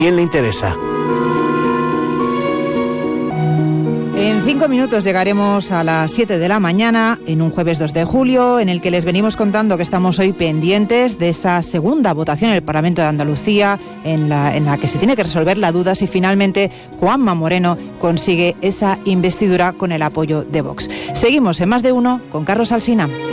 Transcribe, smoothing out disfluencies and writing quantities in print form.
¿Quién le interesa? En 5 minutos llegaremos a las 7 de la mañana, en un jueves 2 de julio, en el que les venimos contando que estamos hoy pendientes de esa segunda votación en el Parlamento de Andalucía, en la que se tiene que resolver la duda si finalmente Juanma Moreno consigue esa investidura con el apoyo de Vox. Seguimos en Más de Uno con Carlos Alsina.